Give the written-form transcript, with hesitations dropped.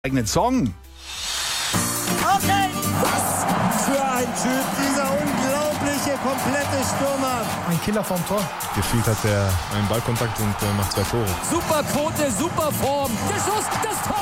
eigenen Song. Okay. Was für ein Typ, dieser unglaubliche, komplette Stürmer. Ein Killer vom Tor. Gefühlt hat er einen Ballkontakt und macht 2 Tore. Super Quote, super Form. Der Schuss, das Tor.